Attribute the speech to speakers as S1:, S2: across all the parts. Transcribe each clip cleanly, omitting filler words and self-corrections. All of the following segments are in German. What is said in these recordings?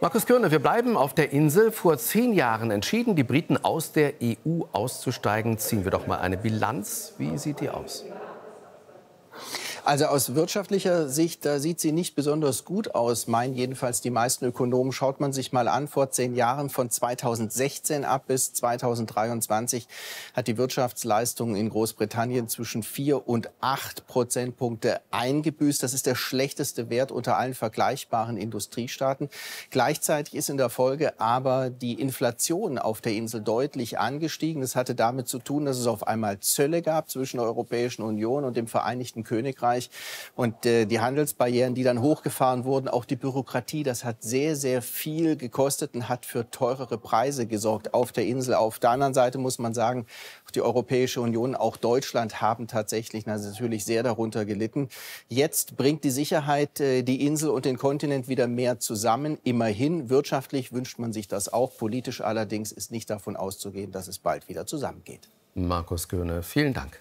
S1: Markus Kürne, wir bleiben auf der Insel. Vor 10 Jahren entschieden die Briten, aus der EU auszusteigen. Ziehen wir doch mal eine Bilanz. Wie sieht die aus?
S2: Also aus wirtschaftlicher Sicht, da sieht sie nicht besonders gut aus, meinen jedenfalls die meisten Ökonomen. Schaut man sich mal an, vor 10 Jahren, von 2016 ab bis 2023, hat die Wirtschaftsleistung in Großbritannien zwischen 4 und 8 Prozentpunkte eingebüßt. Das ist der schlechteste Wert unter allen vergleichbaren Industriestaaten. Gleichzeitig ist in der Folge aber die Inflation auf der Insel deutlich angestiegen. Das hatte damit zu tun, dass es auf einmal Zölle gab zwischen der Europäischen Union und dem Vereinigten Königreich. Und die Handelsbarrieren, die dann hochgefahren wurden, auch die Bürokratie, das hat sehr, sehr viel gekostet und hat für teurere Preise gesorgt auf der Insel. Auf der anderen Seite muss man sagen, die Europäische Union, auch Deutschland haben tatsächlich natürlich sehr darunter gelitten. Jetzt bringt die Sicherheit die Insel und den Kontinent wieder mehr zusammen. Immerhin, wirtschaftlich wünscht man sich das auch. Politisch allerdings ist nicht davon auszugehen, dass es bald wieder zusammengeht.
S1: Markus Kürne, vielen Dank.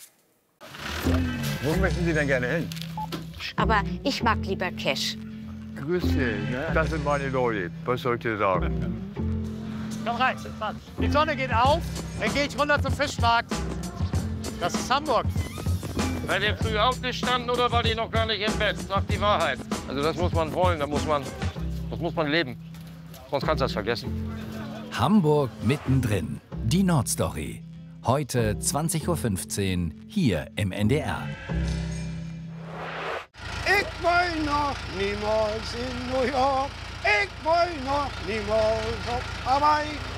S3: Wo möchten Sie denn gerne hin?
S4: Aber ich mag lieber Cash.
S3: Grüß Sie, ne? Das sind meine Leute. Was soll ich dir sagen?
S5: Komm rein, die Sonne geht auf, dann gehe ich runter zum Fischmarkt. Das ist Hamburg.
S6: Seid ihr früh aufgestanden oder war die noch gar nicht im Bett? Sagt die Wahrheit. Also das muss man wollen, das muss man leben. Sonst kannst du das vergessen.
S7: Hamburg mittendrin. Die Nordstory. Heute 20:15 Uhr hier im NDR.
S5: Ich war noch niemals in New York. Ich war noch niemals auf Hawaii.